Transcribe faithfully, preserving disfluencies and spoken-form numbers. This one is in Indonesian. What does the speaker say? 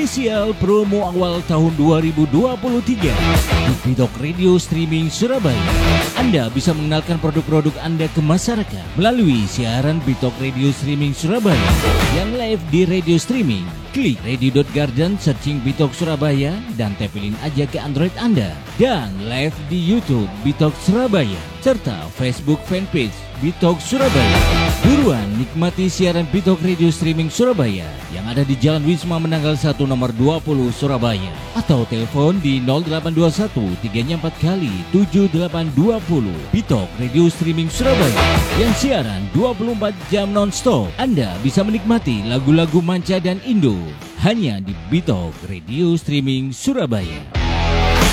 Spesial promo awal tahun dua ribu dua puluh tiga di Bitok Radio Streaming Surabaya. Anda bisa mengenalkan produk-produk Anda ke masyarakat melalui siaran Bitok Radio Streaming Surabaya yang live di radio streaming. Klik radio.garden, searching Bitok Surabaya, dan tempelin aja ke Android Anda. Dan live di YouTube Bitok Surabaya, serta Facebook fanpage Bitok Surabaya. Buruan nikmati siaran Bitok Radio Streaming Surabaya yang ada di Jalan Wisma Menanggal satu nomor dua puluh Surabaya. Atau telepon di nol delapan dua satu tiga empat kali tujuh delapan dua nol. Bitok Radio Streaming Surabaya yang siaran dua puluh empat jam non-stop. Anda bisa menikmati lagu-lagu manca dan Indo hanya di Bitok Radio Streaming Surabaya.